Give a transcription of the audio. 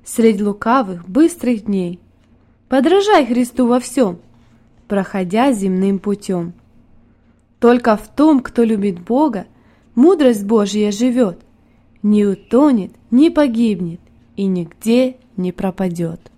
средь лукавых, быстрых дней. Подражай Христу во всем, проходя земным путем. Только в том, кто любит Бога, мудрость Божья живет, не утонет, не погибнет и нигде не пропадет.